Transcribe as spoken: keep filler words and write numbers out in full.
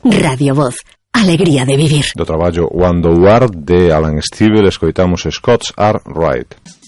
Radio Voz, alegría de vivir. Do traballo When Thou Art de Alan Stivell escoitamos Scots Are Right.